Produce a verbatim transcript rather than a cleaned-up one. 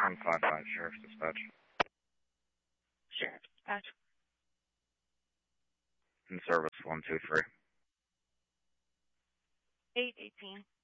one five five, Sheriff's Dispatch. Sheriff's Dispatch. In service one two three. eight eighteen.